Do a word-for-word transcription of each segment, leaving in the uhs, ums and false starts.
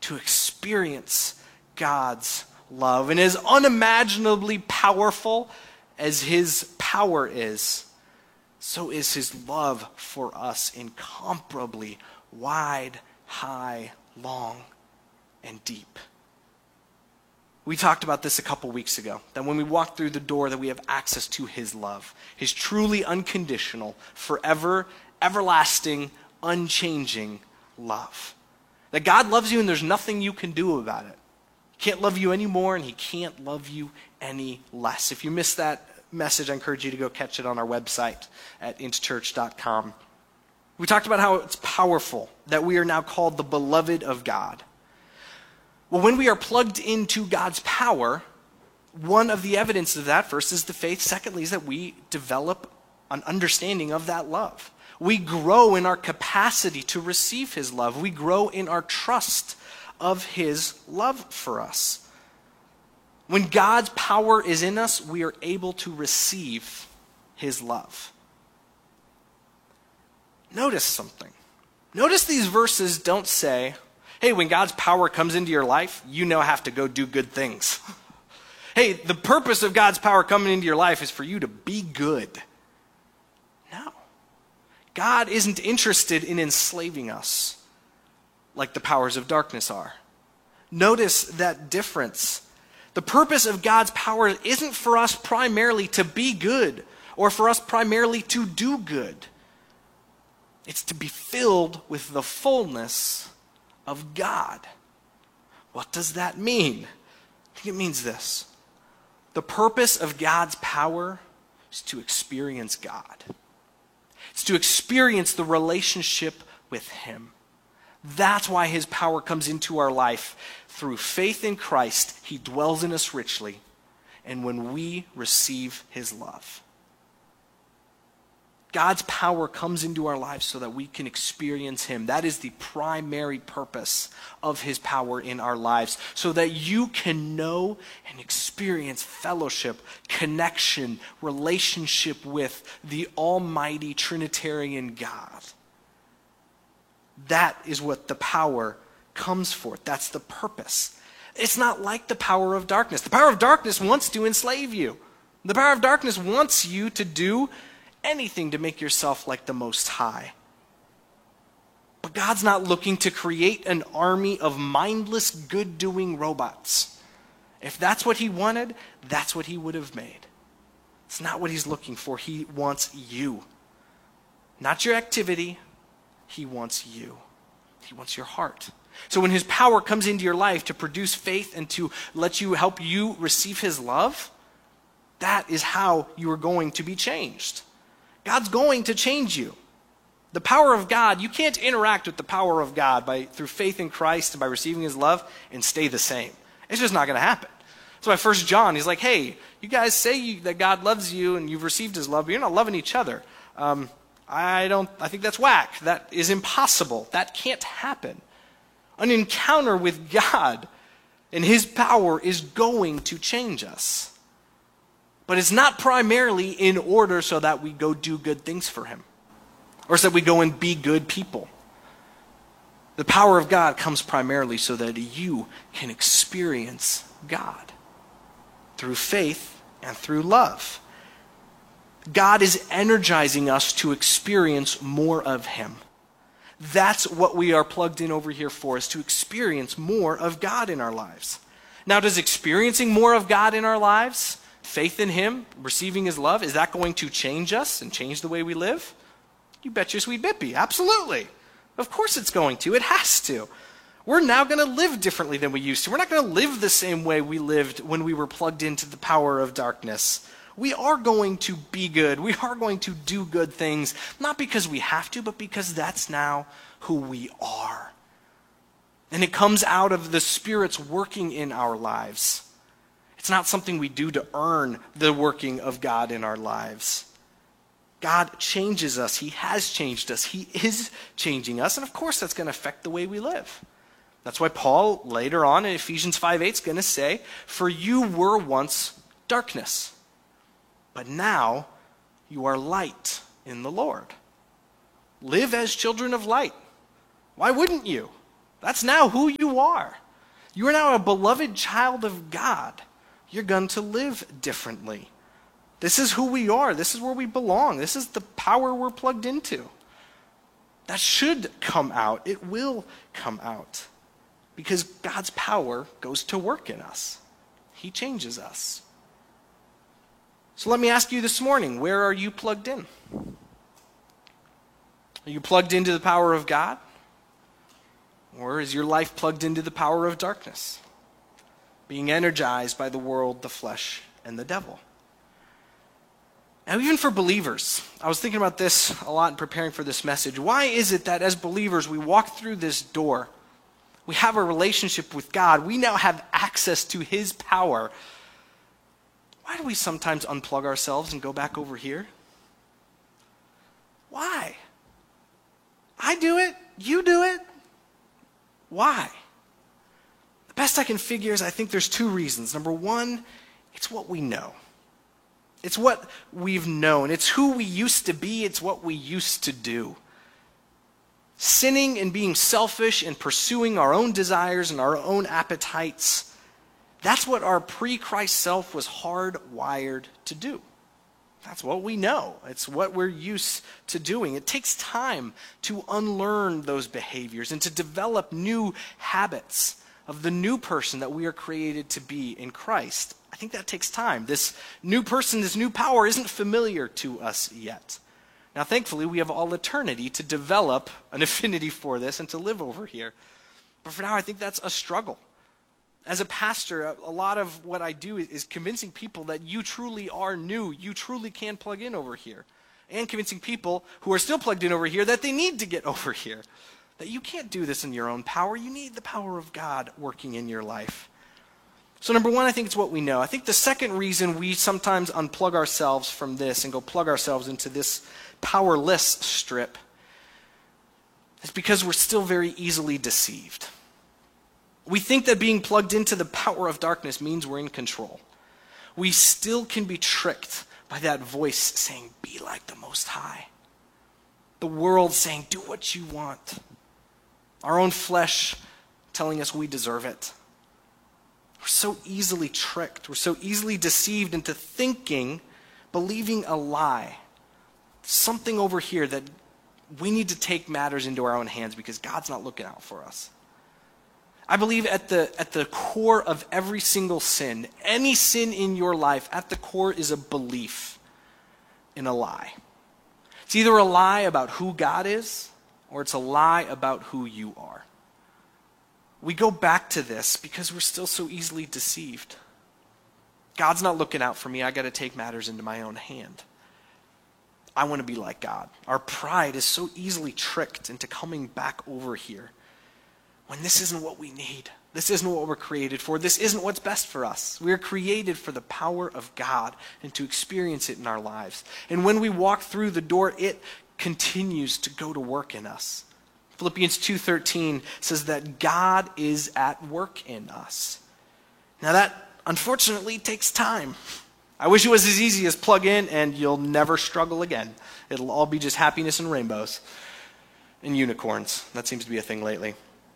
to experience God's love. And as unimaginably powerful as his power is, so is his love for us incomparably wide, high, long, and deep. We talked about this a couple weeks ago, that when we walk through the door that we have access to his love, his truly unconditional, forever, everlasting, unchanging love. That God loves you and there's nothing you can do about it. He can't love you any more and he can't love you any less. If you missed that message, I encourage you to go catch it on our website at int church dot com. We talked about how it's powerful that we are now called the beloved of God. Well, when we are plugged into God's power, one of the evidence of that, first is the faith, secondly is that we develop an understanding of that love. We grow in our capacity to receive his love. We grow in our trust of his love for us. When God's power is in us, we are able to receive his love. Notice something. Notice these verses don't say, hey, when God's power comes into your life, you now have to go do good things. Hey, the purpose of God's power coming into your life is for you to be good. No. God isn't interested in enslaving us like the powers of darkness are. Notice that difference. The purpose of God's power isn't for us primarily to be good or for us primarily to do good. It's to be filled with the fullness of God. What does that mean? I think it means this. The purpose of God's power is to experience God. It's to experience the relationship with him. That's why his power comes into our life. Through faith in Christ, he dwells in us richly, and when we receive his love. God's power comes into our lives so that we can experience him. That is the primary purpose of his power in our lives, so that you can know and experience fellowship, connection, relationship with the almighty Trinitarian God. That is what the power comes for. That's the purpose. It's not like the power of darkness. The power of darkness wants to enslave you. The power of darkness wants you to do anything to make yourself like the Most High. But God's not looking to create an army of mindless, good-doing robots. If that's what he wanted, that's what he would have made. It's not what he's looking for. He wants you. Not your activity. He wants you. He wants your heart. So when his power comes into your life to produce faith and to let you help you receive his love, that is how you are going to be changed. God's going to change you. The power of God, you can't interact with the power of God by through faith in Christ and by receiving his love and stay the same. It's just not going to happen. That's why First John, he's like, hey, you guys say you, that God loves you and you've received his love, but you're not loving each other. Um, I don't. I think that's whack. That is impossible. That can't happen. An encounter with God and his power is going to change us. But it's not primarily in order so that we go do good things for him, or so that we go and be good people. The power of God comes primarily so that you can experience God through faith and through love. God is energizing us to experience more of him. That's what we are plugged in over here for, is to experience more of God in our lives. Now, does experiencing more of God in our lives, faith in him, receiving his love, is that going to change us and change the way we live? You bet your sweet bippy. Absolutely. Of course it's going to. It has to. We're now going to live differently than we used to. We're not going to live the same way we lived when we were plugged into the power of darkness. We are going to be good. We are going to do good things, not because we have to, but because that's now who we are. And it comes out of the Spirit's working in our lives. It's not something we do to earn the working of God in our lives. God changes us. He has changed us. He is changing us. And of course, that's going to affect the way we live. That's why Paul, later on in Ephesians five eight, is going to say, for you were once darkness, but now you are light in the Lord. Live as children of light. Why wouldn't you? That's now who you are. You are now a beloved child of God. You're going to live differently. This is who we are. This is where we belong. This is the power we're plugged into. That should come out. It will come out. Because God's power goes to work in us. He changes us. So let me ask you this morning, where are you plugged in? Are you plugged into the power of God? Or is your life plugged into the power of darkness? Being energized by the world, the flesh, and the devil. Now, even for believers, I was thinking about this a lot in preparing for this message. Why is it that as believers, we walk through this door, we have a relationship with God, we now have access to His power? Why do we sometimes unplug ourselves and go back over here? Why? I do it. You do it. Why? The best I can figure is I think there's two reasons. Number one, it's what we know. It's what we've known. It's who we used to be. It's what we used to do. Sinning and being selfish and pursuing our own desires and our own appetites, that's what our pre-Christ self was hardwired to do. That's what we know. It's what we're used to doing. It takes time to unlearn those behaviors and to develop new habits of the new person that we are created to be in Christ. I think that takes time. This new person, this new power isn't familiar to us yet. Now, thankfully, we have all eternity to develop an affinity for this and to live over here. But for now, I think that's a struggle. As a pastor, a lot of what I do is convincing people that you truly are new. You truly can plug in over here. And convincing people who are still plugged in over here that they need to get over here. That you can't do this in your own power. You need the power of God working in your life. So number one, I think it's what we know. I think the second reason we sometimes unplug ourselves from this and go plug ourselves into this powerless strip is because we're still very easily deceived. We think that being plugged into the power of darkness means we're in control. We still can be tricked by that voice saying, be like the Most High. The world saying, do what you want. Our own flesh telling us we deserve it. We're so easily tricked. We're so easily deceived into thinking, believing a lie. Something over here that we need to take matters into our own hands because God's not looking out for us. I believe at the, at the core of every single sin, any sin in your life, at the core is a belief in a lie. It's either a lie about who God is, or it's a lie about who you are. We go back to this because we're still so easily deceived. God's not looking out for me. I got to take matters into my own hand. I want to be like God. Our pride is so easily tricked into coming back over here when this isn't what we need. This isn't what we're created for. This isn't what's best for us. We are created for the power of God and to experience it in our lives. And when we walk through the door, it continues to go to work in us. Philippians two thirteen says that God is at work in us. Now that, unfortunately, takes time. I wish it was as easy as plug in and you'll never struggle again. It'll all be just happiness and rainbows and unicorns. That seems to be a thing lately.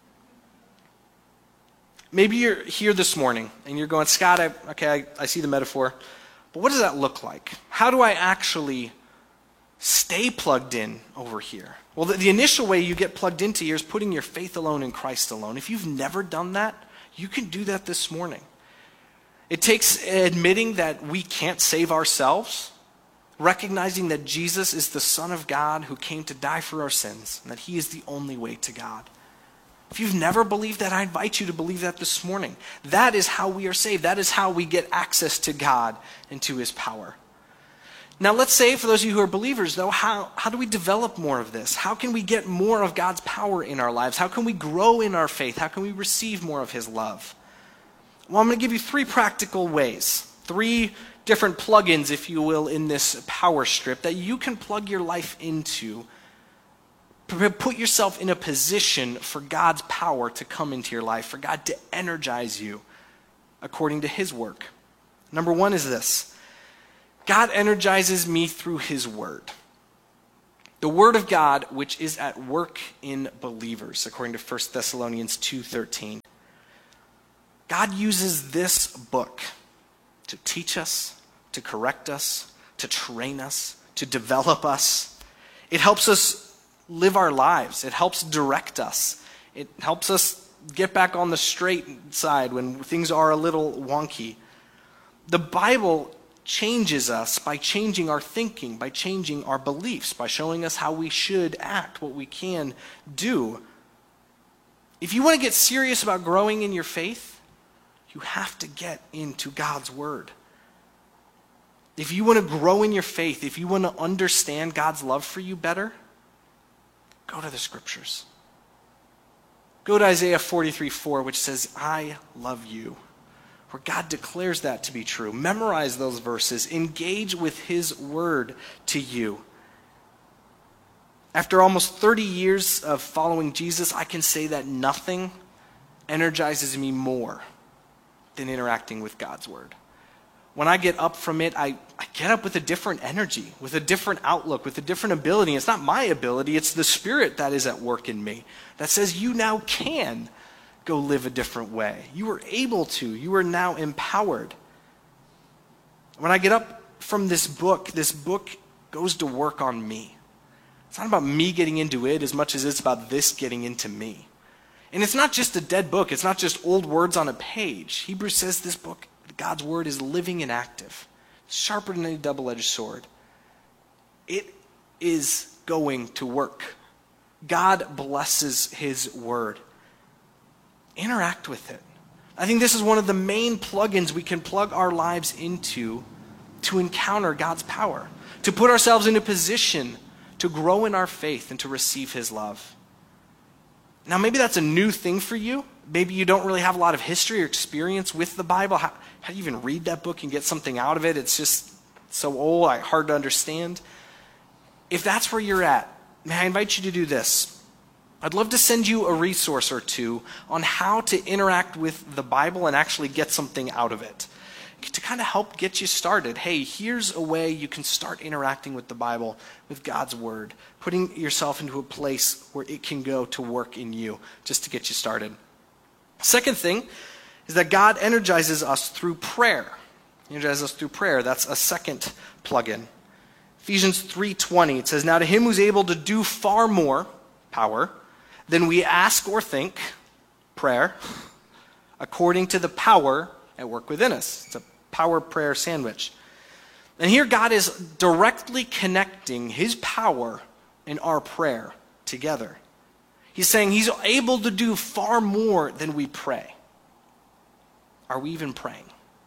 Maybe you're here this morning and you're going, Scott, I, okay, I, I see the metaphor, but what does that look like? How do I actually stay plugged in over here? Well, the, the initial way you get plugged into here is putting your faith alone in Christ alone. If you've never done that, you can do that this morning. It takes admitting that we can't save ourselves, recognizing that Jesus is the Son of God who came to die for our sins, and that He is the only way to God. If you've never believed that, I invite you to believe that this morning. That is how we are saved. That is how we get access to God and to His power. Now let's say, for those of you who are believers though, how, how do we develop more of this? How can we get more of God's power in our lives? How can we grow in our faith? How can we receive more of His love? Well, I'm going to give you three practical ways. Three different plugins, if you will, in this power strip that you can plug your life into. Put yourself in a position for God's power to come into your life, for God to energize you according to His work. Number one is this. God energizes me through His word. The word of God, which is at work in believers, according to First Thessalonians two thirteen. God uses this book to teach us, to correct us, to train us, to develop us. It helps us live our lives. It helps direct us. It helps us get back on the straight side when things are a little wonky. The Bible changes us by changing our thinking, by changing our beliefs, by showing us how we should act, what we can do. If you want to get serious about growing in your faith, you have to get into God's word. If you want to grow in your faith, if you want to understand God's love for you better, go to the scriptures. Go to Isaiah forty-three four, which says, I love you, where God declares that to be true. Memorize those verses. Engage with his word to you. After almost thirty years of following Jesus, I can say that nothing energizes me more than interacting with God's word. When I get up from it, I, I get up with a different energy, with a different outlook, with a different ability. It's not my ability, it's the Spirit that is at work in me that says you now can go live a different way. You are able to. You are now empowered. When I get up from this book, this book goes to work on me. It's not about me getting into it as much as it's about this getting into me. And it's not just a dead book. It's not just old words on a page. Hebrews says this book, God's word, is living and active, sharper than any double-edged sword. It is going to work. God blesses his word. Interact with it. I think this is one of the main plugins we can plug our lives into to encounter God's power, to put ourselves in a position to grow in our faith and to receive his love. Now, maybe that's a new thing for you. Maybe you don't really have a lot of history or experience with the Bible. How, how do you even read that book and get something out of it? It's just so old, like, hard to understand. If that's where you're at, may I invite you to do this. I'd love to send you a resource or two on how to interact with the Bible and actually get something out of it, to kind of help get you started. Hey, here's a way you can start interacting with the Bible, with God's word, putting yourself into a place where it can go to work in you, just to get you started. Second thing is that God energizes us through prayer. He energizes us through prayer. That's a second plug-in. Ephesians three twenty, it says, now to him who's able to do far more, power, than we ask or think, prayer, according to the power at work within us. It's a power prayer sandwich. And here God is directly connecting his power and our prayer together. He's saying he's able to do far more than we pray. Are we even praying?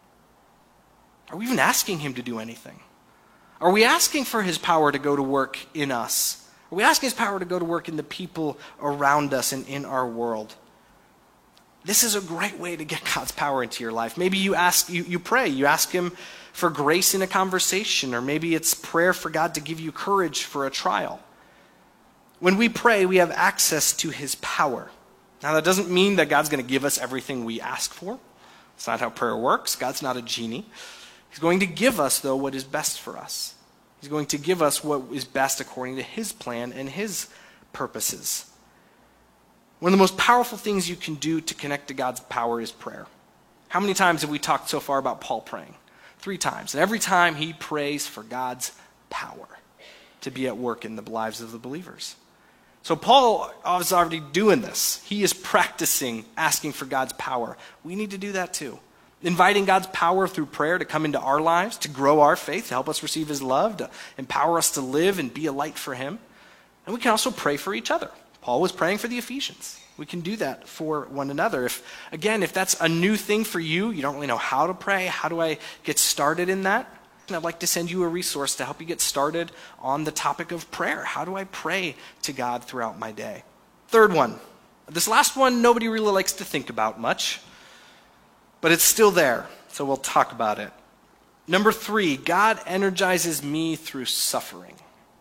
Are we even asking him to do anything? Are we asking for his power to go to work in us? Are we asking his power to go to work in the people around us and in our world? This is a great way to get God's power into your life. Maybe you ask, you, you pray, you ask him for grace in a conversation, or maybe it's prayer for God to give you courage for a trial. When we pray, we have access to his power. Now, that doesn't mean that God's going to give us everything we ask for. It's not how prayer works. God's not a genie. He's going to give us, though, what is best for us. He's going to give us what is best according to his plan and his purposes. One of the most powerful things you can do to connect to God's power is prayer. How many times have we talked so far about Paul praying? Three times. And every time he prays for God's power to be at work in the lives of the believers. So Paul is already doing this. He is practicing asking for God's power. We need to do that too. Inviting God's power through prayer to come into our lives, to grow our faith, to help us receive his love, to empower us to live and be a light for him. And we can also pray for each other. Paul was praying for the Ephesians. We can do that for one another. If, again, if that's a new thing for you, you don't really know how to pray, how do I get started in that? And I'd like to send you a resource to help you get started on the topic of prayer. How do I pray to God throughout my day? Third one. This last one, nobody really likes to think about much, but it's still there, so we'll talk about it. Number three, God energizes me through suffering.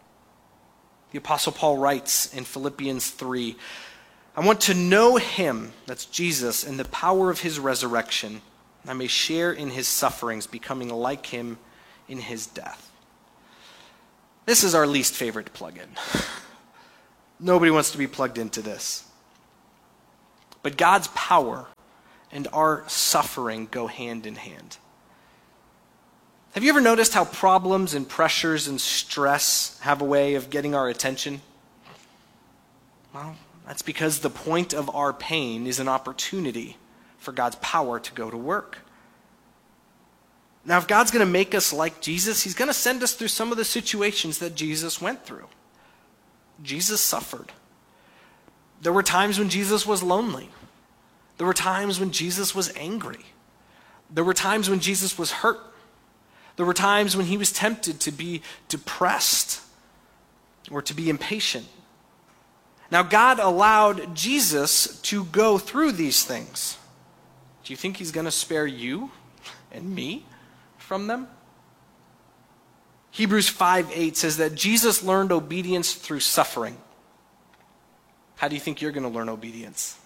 The Apostle Paul writes in Philippians three, I want to know him, that's Jesus, and the power of his resurrection. I may share in his sufferings, becoming like him in his death. This is our least favorite plug-in. Nobody wants to be plugged into this. But God's power and our suffering go hand in hand. Have you ever noticed how problems and pressures and stress have a way of getting our attention? Well, that's because the point of our pain is an opportunity for God's power to go to work. Now, if God's going to make us like Jesus, he's going to send us through some of the situations that Jesus went through. Jesus suffered. There were times when Jesus was lonely. There were times when Jesus was angry. There were times when Jesus was hurt. There were times when he was tempted to be depressed or to be impatient. Now, God allowed Jesus to go through these things. Do you think he's going to spare you and me from them? Hebrews five eight says that Jesus learned obedience through suffering. How do you think you're going to learn obedience?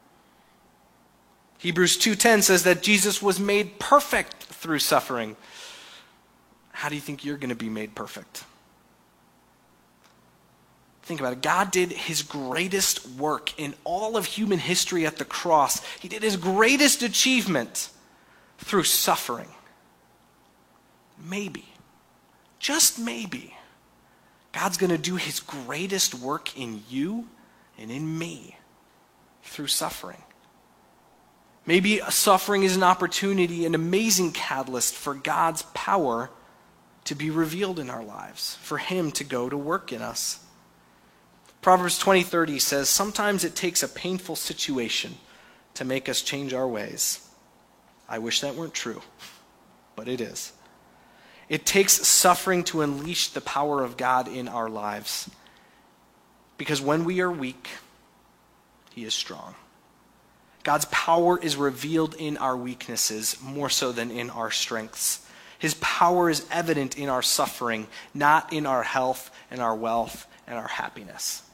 Hebrews two ten says that Jesus was made perfect through suffering. How do you think you're going to be made perfect? Think about it. God did his greatest work in all of human history at the cross. He did his greatest achievement through suffering. Maybe, just maybe, God's going to do his greatest work in you and in me through suffering. Maybe suffering is an opportunity, an amazing catalyst for God's power to be revealed in our lives, for him to go to work in us. Proverbs twenty thirty says, sometimes it takes a painful situation to make us change our ways. I wish that weren't true, but it is. It takes suffering to unleash the power of God in our lives. Because when we are weak, he is strong. God's power is revealed in our weaknesses more so than in our strengths. His power is evident in our suffering, not in our health and our wealth and our happiness.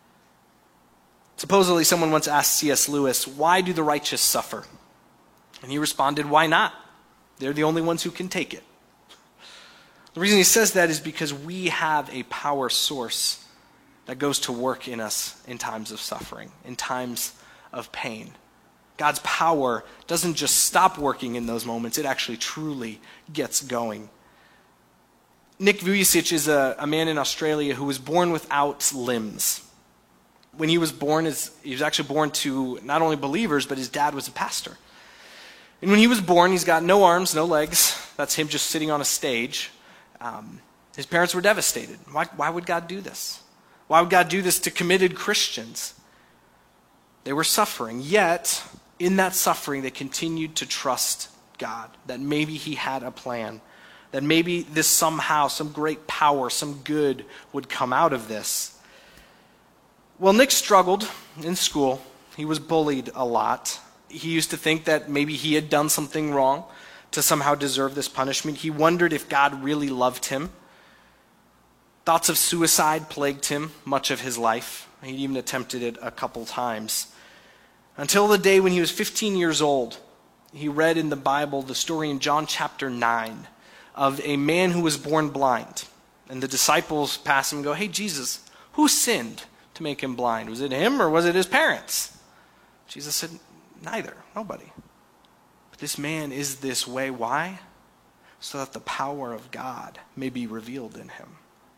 Supposedly, someone once asked C S Lewis, why do the righteous suffer? And he responded, why not? They're the only ones who can take it. The reason he says that is because we have a power source that goes to work in us in times of suffering, in times of pain. God's power doesn't just stop working in those moments, it actually truly gets going. Nick Vujicic is a, a man in Australia who was born without limbs. When he was born, his, he was actually born to not only believers, but his dad was a pastor. And when he was born, he's got no arms, no legs. That's him just sitting on a stage. Um, his parents were devastated. Why, why would God do this? Why would God do this to committed Christians? They were suffering, yet in that suffering they continued to trust God, that maybe he had a plan, that maybe this somehow, some great power, some good would come out of this. Well, Nick struggled in school. He was bullied a lot. He used to think that maybe he had done something wrong to somehow deserve this punishment. He wondered if God really loved him. Thoughts of suicide plagued him much of his life. He even attempted it a couple times. Until the day when he was fifteen years old, he read in the Bible the story in John chapter nine of a man who was born blind. And the disciples pass him and go, hey, Jesus, who sinned to make him blind? Was it him or was it his parents? Jesus said, neither, nobody. But this man is this way. Why? So that the power of God may be revealed in him.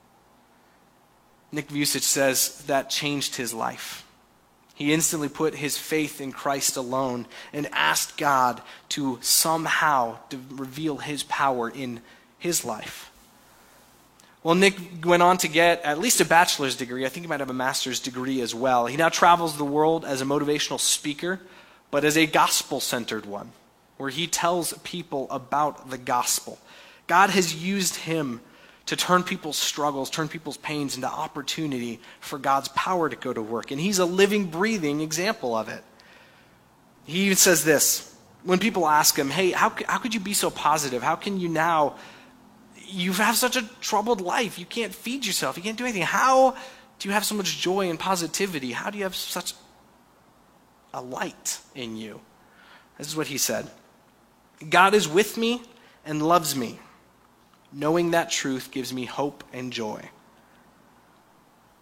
Nick Vujicic says that changed his life. He instantly put his faith in Christ alone and asked God to somehow to reveal his power in his life. Well, Nick went on to get at least a bachelor's degree. I think he might have a master's degree as well. He now travels the world as a motivational speaker, but as a gospel-centered one, where he tells people about the gospel. God has used him to turn people's struggles, turn people's pains into opportunity for God's power to go to work. And he's a living, breathing example of it. He even says this, when people ask him, hey, how, how could you be so positive? How can you now, you have such a troubled life. You can't feed yourself. You can't do anything. How do you have so much joy and positivity? How do you have such a light in you? This is what he said. God is with me and loves me. Knowing that truth gives me hope and joy.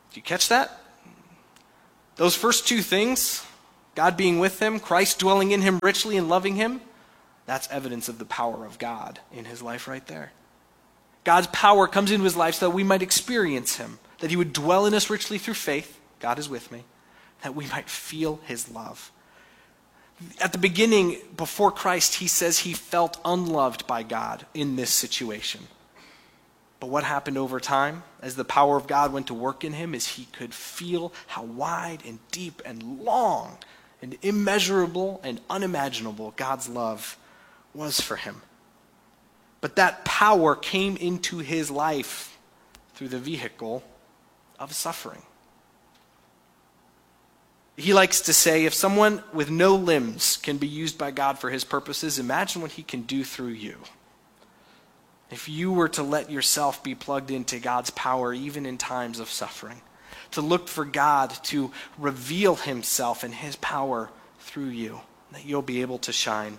Do you catch that? Those first two things, God being with him, Christ dwelling in him richly and loving him, that's evidence of the power of God in his life right there. God's power comes into his life so that we might experience him, that he would dwell in us richly through faith. God is with me. That we might feel his love. At the beginning, before Christ, he says he felt unloved by God in this situation. But what happened over time, as the power of God went to work in him, is he could feel how wide and deep and long and immeasurable and unimaginable God's love was for him. But that power came into his life through the vehicle of suffering. He likes to say, if someone with no limbs can be used by God for his purposes, imagine what he can do through you. If you were to let yourself be plugged into God's power, even in times of suffering, to look for God to reveal himself and his power through you, that you'll be able to shine.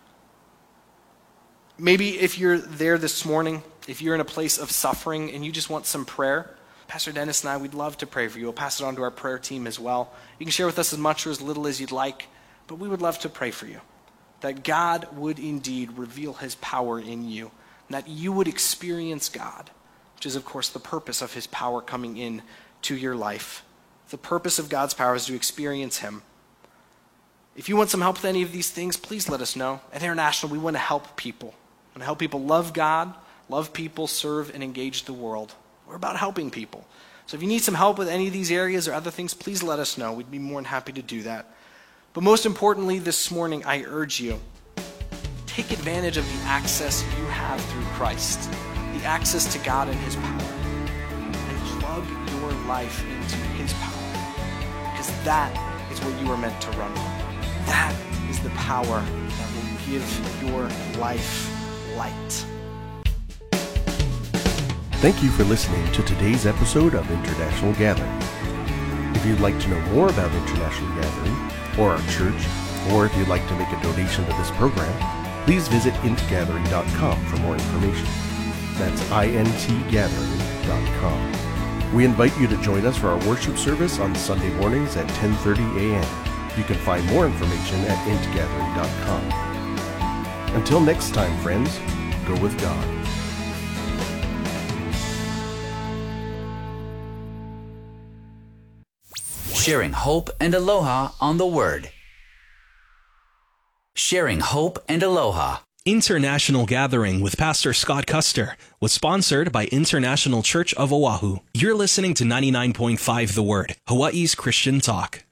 Maybe if you're there this morning, if you're in a place of suffering and you just want some prayer, Pastor Dennis and I, we'd love to pray for you. We'll pass it on to our prayer team as well. You can share with us as much or as little as you'd like, but we would love to pray for you. That God would indeed reveal his power in you, and that you would experience God, which is, of course, the purpose of his power coming in to your life. The purpose of God's power is to experience him. If you want some help with any of these things, please let us know. At International, we want to help people. We want to help people love God, love people, serve, and engage the world. We're about helping people. So if you need some help with any of these areas or other things, please let us know. We'd be more than happy to do that. But most importantly, this morning, I urge you, take advantage of the access you have through Christ, the access to God and his power, and plug your life into his power, because that is what you are meant to run on. That is the power that will give your life light. Thank you for listening to today's episode of International Gathering. If you'd like to know more about International Gathering, or our church, or if you'd like to make a donation to this program, please visit int gathering dot com for more information. That's int gathering dot com. We invite you to join us for our worship service on Sunday mornings at ten thirty a.m. You can find more information at int gathering dot com. Until next time, friends, go with God. Sharing hope and aloha on the Word. Sharing hope and aloha. International Gathering with Pastor Scott Custer was sponsored by International Church of Oahu. You're listening to ninety-nine point five The Word, Hawaii's Christian talk.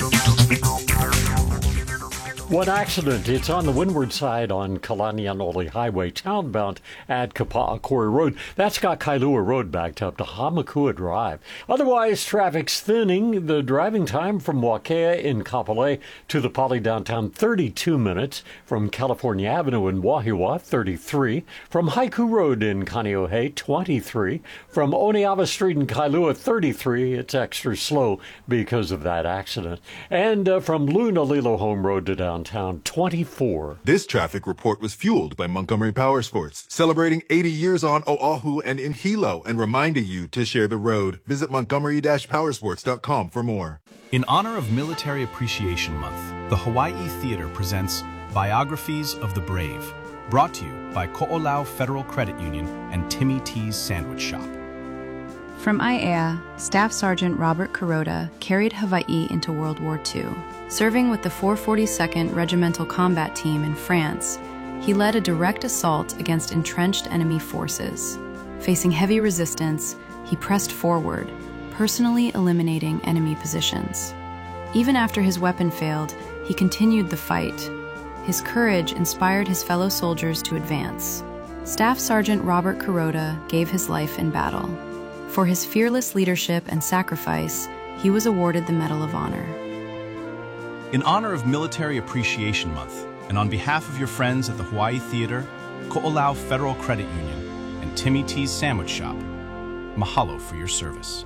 One accident. It's on the windward side on Kalanianoli Highway, townbound at Kapa'akori Road. That's got Kailua Road backed up to Hamakua Drive. Otherwise, traffic's thinning. The driving time from Wakea in Kapolei to the Poly downtown, thirty-two minutes. From California Avenue in Wahiawa, thirty-three. From Haiku Road in Kaneohe, twenty-three. From Oneava Street in Kailua, thirty-three. It's extra slow because of that accident. And uh, from Lunalilo Home Road to downtown, Downtown, twenty-four. This traffic report was fueled by Montgomery Power Sports, celebrating eighty years on Oahu and in Hilo, and reminding you to share the road. Visit montgomery dash powersports dot com for more. In honor of Military Appreciation Month, the Hawaii Theater presents Biographies of the Brave, brought to you by Ko'olau Federal Credit Union and Timmy T's Sandwich Shop. From I A E A, Staff Sergeant Robert Kuroda carried Hawaii into World War Two. Serving with the four forty-second Regimental Combat Team in France, he led a direct assault against entrenched enemy forces. Facing heavy resistance, he pressed forward, personally eliminating enemy positions. Even after his weapon failed, he continued the fight. His courage inspired his fellow soldiers to advance. Staff Sergeant Robert Kuroda gave his life in battle. For his fearless leadership and sacrifice, he was awarded the Medal of Honor. In honor of Military Appreciation Month, and on behalf of your friends at the Hawaii Theater, Ko'olau Federal Credit Union, and Timmy T's Sandwich Shop, mahalo for your service.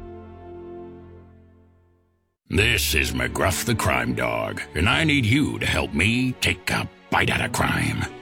This is McGruff the Crime Dog, and I need you to help me take a bite out of crime.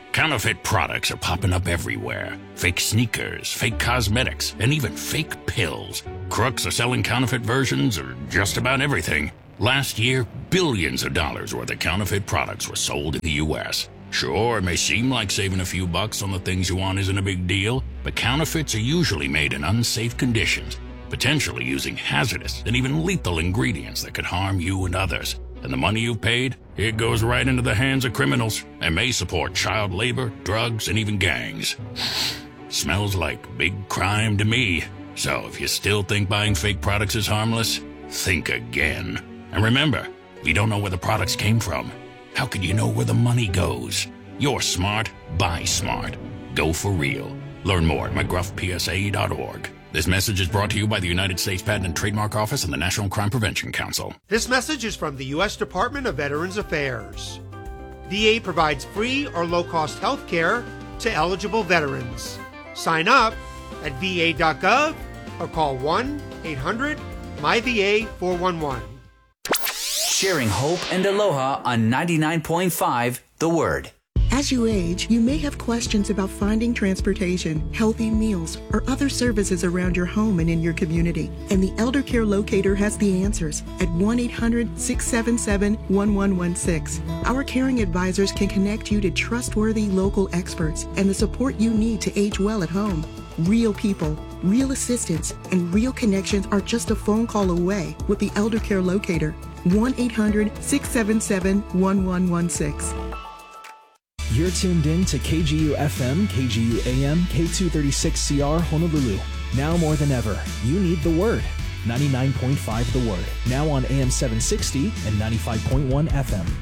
Counterfeit products are popping up everywhere. Fake sneakers, fake cosmetics, and even fake pills. Crooks are selling counterfeit versions of just about everything. Last year, billions of dollars worth of counterfeit products were sold in the U S Sure, it may seem like saving a few bucks on the things you want isn't a big deal, but counterfeits are usually made in unsafe conditions, potentially using hazardous and even lethal ingredients that could harm you and others. And the money you've paid, it goes right into the hands of criminals and may support child labor, drugs, and even gangs. Smells like big crime to me. So if you still think buying fake products is harmless, think again. And remember, if you don't know where the products came from, how could you know where the money goes? You're smart, buy smart. Go for real. Learn more at mcgruff p s a dot org. This message is brought to you by the United States Patent and Trademark Office and the National Crime Prevention Council. This message is from the U S Department of Veterans Affairs. V A provides free or low-cost health care to eligible veterans. Sign up at v a dot gov or call one eight hundred M Y V A four one one. Sharing hope and aloha on ninety-nine point five The Word. As you age, you may have questions about finding transportation, healthy meals, or other services around your home and in your community. And the Elder Care Locator has the answers at one eight hundred six seven seven one one one six. Our caring advisors can connect you to trustworthy local experts and the support you need to age well at home. Real people, real assistance, and real connections are just a phone call away with the Elder Care Locator. one eight hundred six seven seven one one one six. You're tuned in to K G U F M, K G U A M, K two thirty-six C R Honolulu. Now more than ever, you need the Word. ninety-nine point five The Word. Now on A M seven sixty and ninety-five point one F M.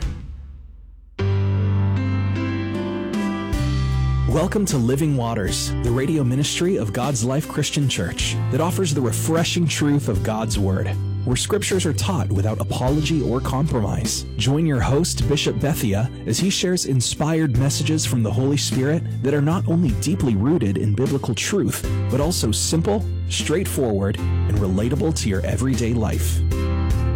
Welcome to Living Waters, the radio ministry of God's Life Christian Church that offers the refreshing truth of God's Word, where scriptures are taught without apology or compromise. Join your host, Bishop Bethia, as he shares inspired messages from the Holy Spirit that are not only deeply rooted in biblical truth, but also simple, straightforward, and relatable to your everyday life.